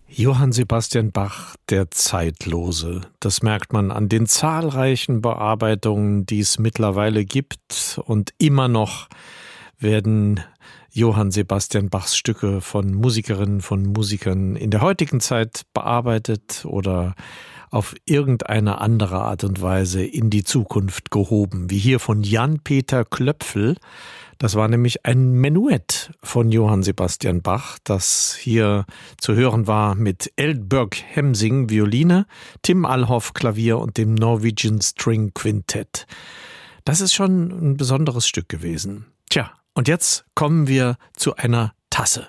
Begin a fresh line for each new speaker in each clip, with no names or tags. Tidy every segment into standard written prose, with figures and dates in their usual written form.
Johann Sebastian Bach, der Zeitlose. Das merkt man an den zahlreichen Bearbeitungen, die es mittlerweile gibt. Und immer noch werden Johann Sebastian Bachs Stücke von Musikerinnen, von Musikern in der heutigen Zeit bearbeitet oder auf irgendeine andere Art und Weise in die Zukunft gehoben. Wie hier von Jan-Peter Klöpfel. Das war nämlich ein Menuett von Johann Sebastian Bach, das hier zu hören war mit Eldbjørg Hemsing Violine, Tim Alhoff Klavier und dem Norwegian String Quintett. Das ist schon ein besonderes Stück gewesen. Tja, und jetzt kommen wir zu einer Tasse.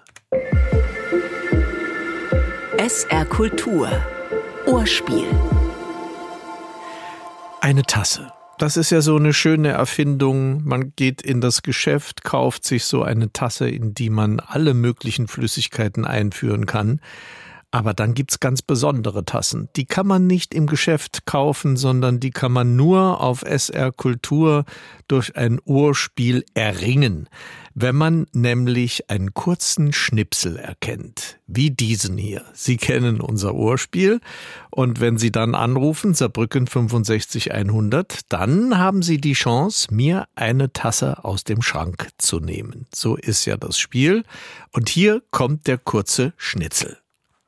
SR Kultur Ohrspiel.
Eine Tasse. Das ist ja so eine schöne Erfindung. Man geht in das Geschäft, kauft sich so eine Tasse, in die man alle möglichen Flüssigkeiten einführen kann. Aber dann gibt's ganz besondere Tassen. Die kann man nicht im Geschäft kaufen, sondern die kann man nur auf SR Kultur durch ein Ohrspiel erringen. Wenn man nämlich einen kurzen Schnipsel erkennt, wie diesen hier. Sie kennen unser Ohrspiel und wenn Sie dann anrufen, Saarbrücken 65 100, dann haben Sie die Chance, mir eine Tasse aus dem Schrank zu nehmen. So ist ja das Spiel und hier kommt der kurze Schnitzel.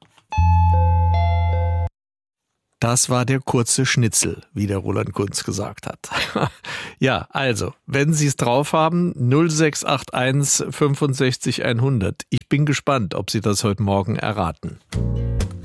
Das war der kurze Schnitzel, wie der Roland Kunz gesagt hat. Ja, also, wenn Sie es drauf haben, 0681 65 100. Ich bin gespannt, ob Sie das heute Morgen erraten.